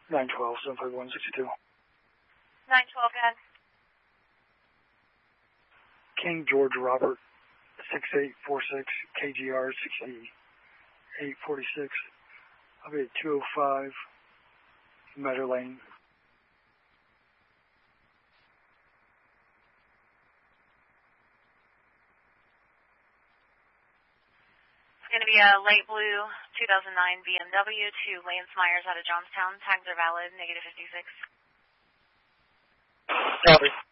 912-751-62. 912, go ahead. King George Robert, 6846, KGR 6846. I'll be at 205 Meadow Lane. It's going to be a light blue 2009 BMW to Lance Myers out of Johnstown. Tags are valid, -56. Copy.